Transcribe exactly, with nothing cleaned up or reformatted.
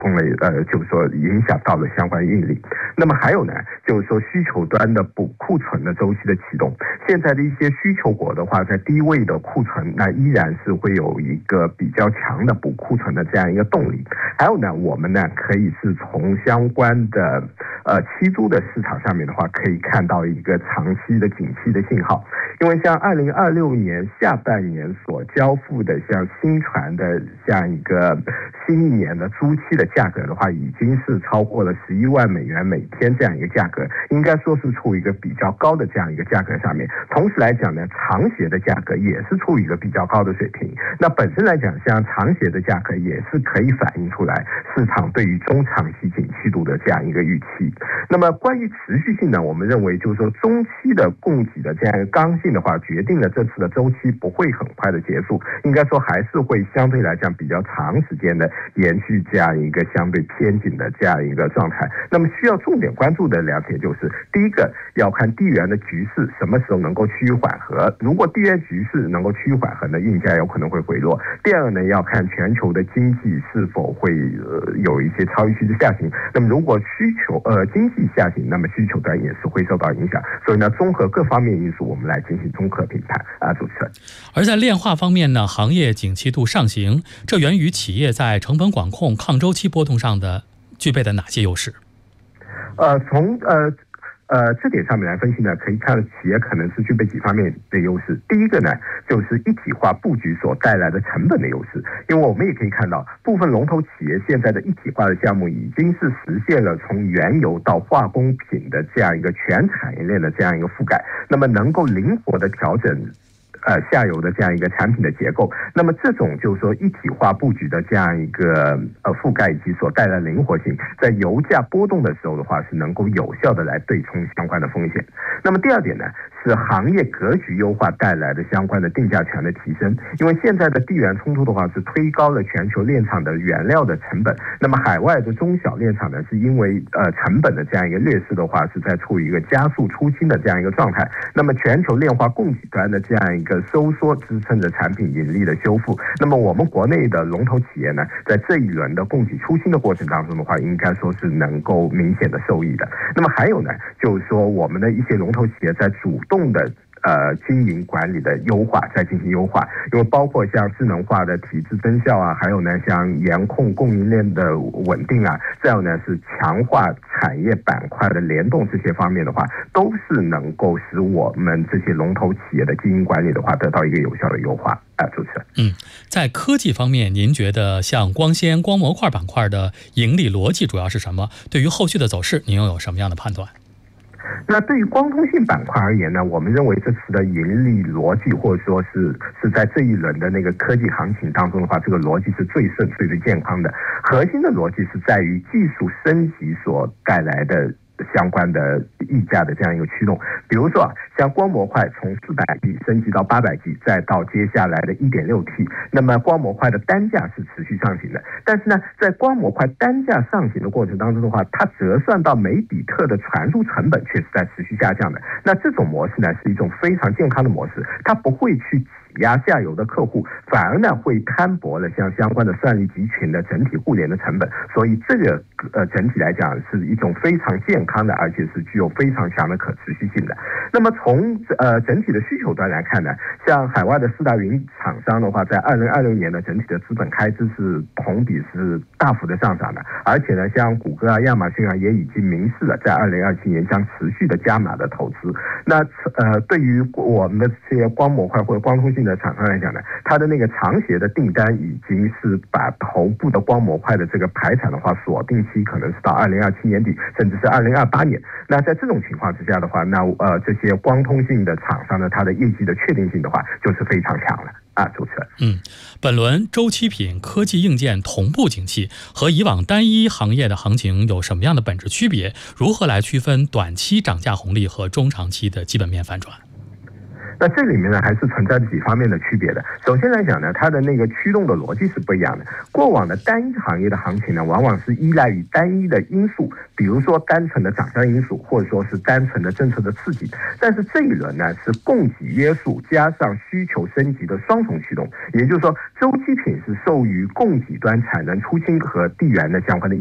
供了呃，就是说影响到了相关运力。那么还有呢，就是说需求端的补库存的周期的启动。现在的一些需求国的话，在低位的库存，那依然是会有一个比较强的补库存的这样一个动力。还有呢，我们呢可以是从相关的呃期租的市场上面的话，可以看到一个长期的景气的信号。因为像二零二六年下半年所交付的像新船的像一个新一年的租期的价格的话，已经是超过了十一万美元每天这样一个价格，应该说是处于一个比较高的这样一个价格上面。同时来讲呢，长协的价格也是处于一个比较高的水平。那本身来讲，像长协的价格也是可以反映出来市场对于中长期景气度的这样一个预期。那么关于持续性呢，我们认为就是说中期的供给的这样一个刚性的话，决定了这次的周期不会很快的结束，应该说还是会相对来讲比较长时间的延续这样一个相对偏紧的这样一个状态。那么需要重点关注的两点就是，第一个要看地缘的局势什么时候能够趋于缓和，如果地缘局势能够趋于缓和呢，运价有可能会回落。第二个呢，要看全球的经济是否会呃有一些超预期的下行。那么如果需求呃经济下行，那么需求端也是会受到影响。所以呢，综合各方面因素，我们来进行综合评判啊，主持人。 而在炼化方面呢，行业景气度上行，这源于企业在成本管控、抗周期波动上的具备的哪些优势？ 呃，从呃。呃，这点上面来分析呢，可以看到企业可能是具备几方面的优势。第一个呢，就是一体化布局所带来的成本的优势。因为我们也可以看到，部分龙头企业现在的一体化的项目已经是实现了从原油到化工品的这样一个全产业链的这样一个覆盖，那么能够灵活的调整呃下游的这样一个产品的结构。那么这种就是说一体化布局的这样一个呃覆盖以及所带来的灵活性，在油价波动的时候的话，是能够有效的来对冲相关的风险。那么第二点呢，是行业格局优化带来的相关的定价权的提升。因为现在的地缘冲突的话，是推高了全球炼厂的原料的成本。那么海外的中小炼厂呢，是因为呃成本的这样一个劣势的话，是在处于一个加速出清的这样一个状态。那么全球炼化供给端的这样一个收缩支撑着产品盈利的修复。那么我们国内的龙头企业呢，在这一轮的供给出清的过程当中的话，应该说是能够明显的受益的。那么还有呢，就是说我们的一些龙头企业在主动的呃，经营管理的优化再进行优化，因为包括像智能化的体制增效啊，还有呢像严控供应链的稳定啊，再有呢是强化产业板块的联动，这些方面的话，都是能够使我们这些龙头企业的经营管理的话，得到一个有效的优化啊。主持人， 嗯，在科技方面，您觉得像光纤、光模块板块的盈利逻辑主要是什么？对于后续的走势，您又有什么样的判断？ 那对于光通信板块而言呢，我们认为这次的盈利逻辑，或者说是是在这一轮的那个科技行情当中的话，这个逻辑是最顺遂、最健康的。核心的逻辑是在于技术升级所带来的相关的溢价的这样一个驱动。比如说啊，像光模块从四百 G 升级到八百 G， 再到接下来的 一点六 T， 那么光模块的单价是持续上行的。但是呢，在光模块单价上行的过程当中的话，它折算到每比特的传输成本却是在持续下降的。那这种模式呢，是一种非常健康的模式，它不会去挤压下游的客户，反而呢会摊薄了像相关的算力集群的整体互联的成本。所以这个呃整体来讲是一种非常健康的，而且是具有非常强的可持续性的。那么从呃整体的需求端来看呢，像海外的四大云厂商的话，在二零二六年的整体的资本开支是同比是大幅的上涨的，而且呢，像谷歌啊、亚马逊啊也已经明示了，在二零二七年将持续的加码的投资。那呃对于我们的这些光模块或者光通信的厂商来讲呢，它的那个长协的订单已经是把头部的光模块的这个排产的话，锁定期可能是到二零二七年底，甚至是二零二八年。那在这种情况之下的话，那呃这些光通信的厂商呢，它的业绩的确定性的话，就是非常强了啊。主持人， 嗯，本轮周期品、科技硬件同步景气和以往单一行业的行情有什么样的本质区别？如何来区分短期涨价红利和中长期的基本面反转？ 那这里面呢，还是存在着几方面的区别的。首先来讲呢，它的那个驱动的逻辑是不一样的。过往的单一行业的行情呢，往往是依赖于单一的因素，比如说单纯的涨价因素，或者说是单纯的政策的刺激。但是这一轮呢，是供给约束加上需求升级的双重驱动，也就是说，周期品是受于供给端产能出清和地缘的相关的